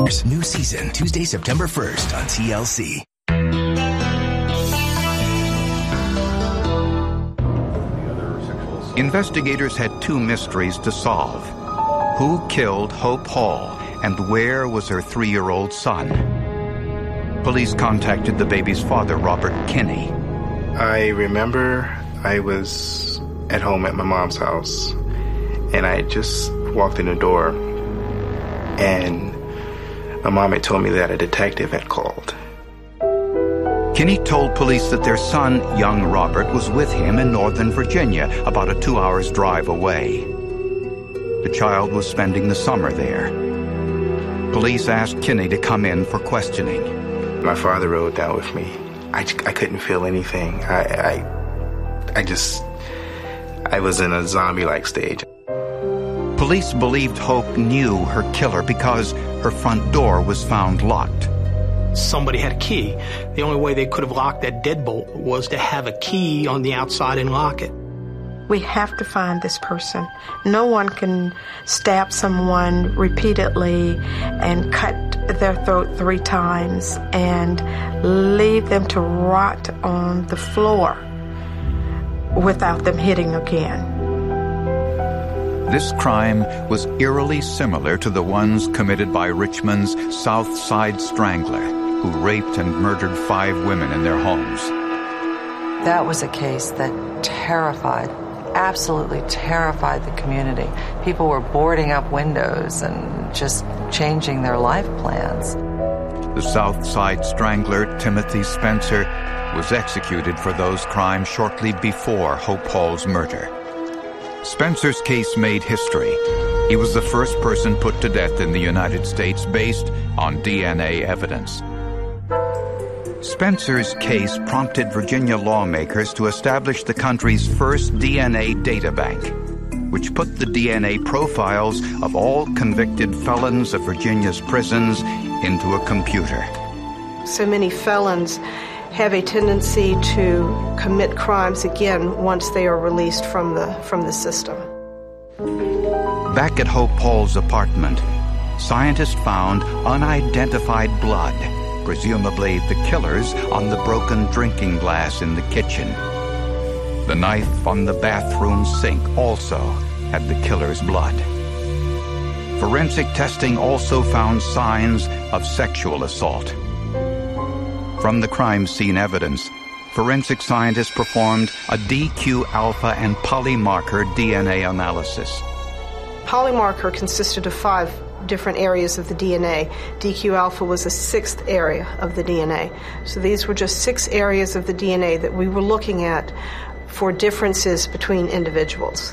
New season, Tuesday, September 1st on TLC. Investigators had two mysteries to solve. Who killed Hope Hall, and where was her 3-year-old son? Police contacted the baby's father, Robert Kinney. I remember I was at home at my mom's house, and I just walked in the door, and my mom had told me that a detective had called. Kinney told police that their son, young Robert, was with him in Northern Virginia, about a 2-hour drive away. The child was spending the summer there. Police asked Kinney to come in for questioning. My father rode down with me. I couldn't feel anything. I was in a zombie-like stage. Police believed Hope knew her killer because her front door was found locked. Somebody had a key. The only way they could have locked that deadbolt was to have a key on the outside and lock it. We have to find this person. No one can stab someone repeatedly and cut their throat 3 times and leave them to rot on the floor without them hitting again. This crime was eerily similar to the ones committed by Richmond's South Side Strangler, who raped and murdered 5 women in their homes. That was a case that absolutely terrified the community. People were boarding up windows and just changing their life plans. The South Side Strangler, Timothy Spencer, was executed for those crimes shortly before Hope Hall's murder. Spencer's case made history. He was the first person put to death in the United States based on DNA evidence. Spencer's case prompted Virginia lawmakers to establish the country's first DNA data bank, which put the DNA profiles of all convicted felons of Virginia's prisons into a computer. So many felons have a tendency to commit crimes again once they are released from the system. Back at Hope Hall's apartment, scientists found unidentified blood, presumably the killer's, on the broken drinking glass in the kitchen. The knife on the bathroom sink also had the killer's blood. Forensic testing also found signs of sexual assault. From the crime scene evidence, forensic scientists performed a DQ-alpha and polymarker DNA analysis. Polymarker consisted of 5 different areas of the DNA. DQ-alpha was a 6th area of the DNA. So these were just 6 areas of the DNA that we were looking at for differences between individuals.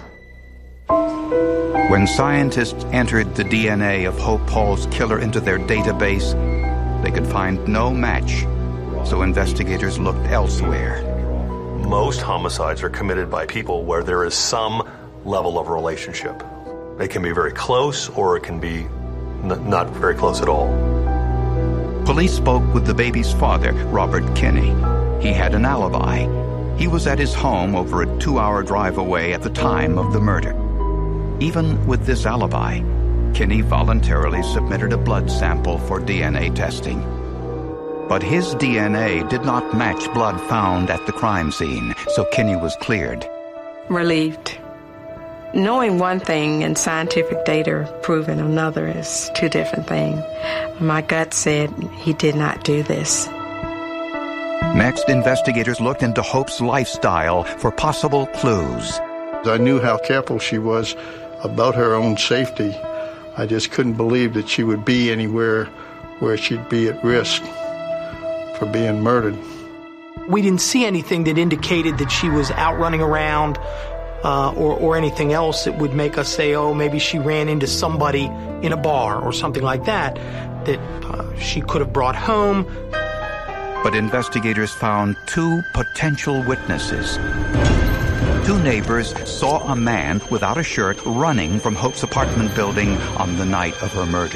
When scientists entered the DNA of Hope Hall's killer into their database, they could find no match, so investigators looked elsewhere. Most homicides are committed by people where there is some level of relationship. It can be very close, or it can be not very close at all. Police spoke with the baby's father, Robert Kinney. He had an alibi. He was at his home over a 2-hour drive away at the time of the murder. Even with this alibi, Kinney voluntarily submitted a blood sample for DNA testing. But his DNA did not match blood found at the crime scene, so Kinney was cleared. Relieved. Knowing one thing and scientific data proving another is 2 different things. My gut said he did not do this. Next, investigators looked into Hope's lifestyle for possible clues. I knew how careful she was about her own safety. I just couldn't believe that she would be anywhere where she'd be at risk for being murdered. We didn't see anything that indicated that she was out running around or anything else that would make us say, oh, maybe she ran into somebody in a bar or something like that she could have brought home. But investigators found 2 potential witnesses. 2 neighbors saw a man without a shirt running from Hope's apartment building on the night of her murder.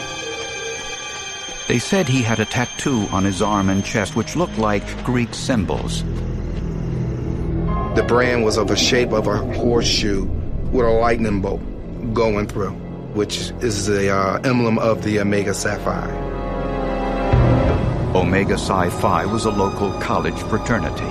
They said he had a tattoo on his arm and chest which looked like Greek symbols. The brand was of the shape of a horseshoe with a lightning bolt going through. which is the emblem of the Omega Psi Phi. Omega Psi Phi was a local college fraternity.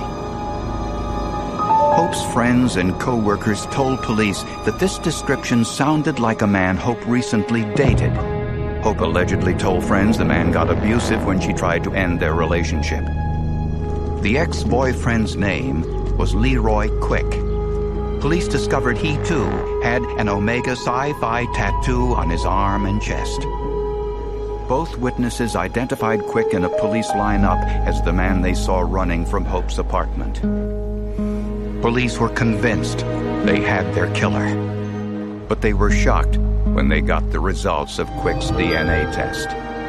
Hope's friends and co-workers told police that this description sounded like a man Hope recently dated. Hope allegedly told friends the man got abusive when she tried to end their relationship. The ex-boyfriend's name was Leroy Quick. Police discovered he, too, had an Omega Psi Phi tattoo on his arm and chest. Both witnesses identified Quick in a police lineup as the man they saw running from Hope's apartment. Police were convinced they had their killer, but they were shocked when they got the results of Quick's DNA test.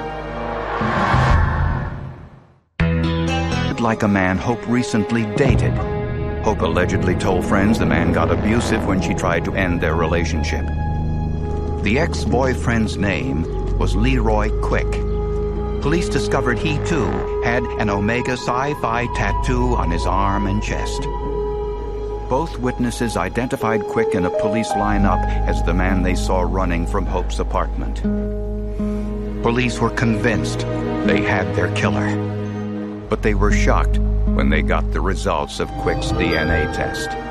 Like a man Hope recently dated. Hope allegedly told friends the man got abusive when she tried to end their relationship. The ex-boyfriend's name was Leroy Quick. Police discovered he, too, had an Omega Psi Phi tattoo on his arm and chest. Both witnesses identified Quick in a police lineup as the man they saw running from Hope's apartment. Police were convinced they had their killer, but they were shocked when they got the results of Quick's DNA test.